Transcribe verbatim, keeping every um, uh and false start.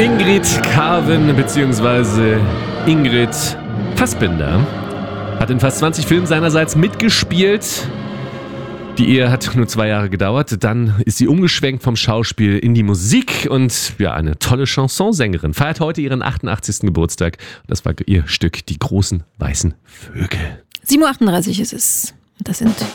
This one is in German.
Ingrid Carven bzw. Ingrid Fassbinder hat in fast zwanzig Filmen seinerseits mitgespielt. Die Ehe hat nur zwei Jahre gedauert. Dann ist sie umgeschwenkt vom Schauspiel in die Musik und ja, eine tolle Chansonsängerin. Feiert heute ihren achtundachtzigsten Geburtstag. Das war ihr Stück Die großen weißen Vögel. sieben Uhr achtunddreißig ist es. Das sind